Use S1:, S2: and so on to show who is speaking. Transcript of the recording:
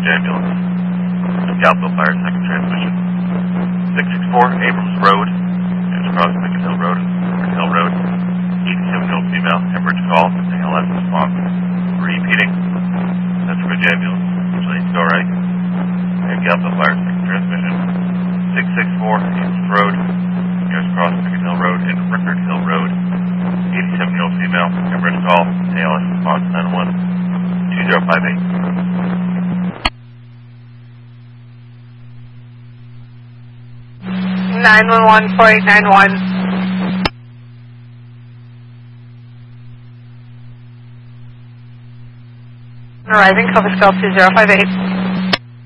S1: ambulance. Galveston Fire, second transmission. 664 Abrams Road, just across Beacon Hill Road, Beacon Hill Road. 87-year-old female, hemorrhage call, ALS response. Repeating. That's Ridge ambulance, usually go right. And Galveston Fire, second transmission. 664 Abrams Road, just across Beacon Hill Road and Rickard Hill Road. 87-year-old female, hemorrhage call, ALS response 901-2058.
S2: 911-4891. Arriving, Cover Skull 2058.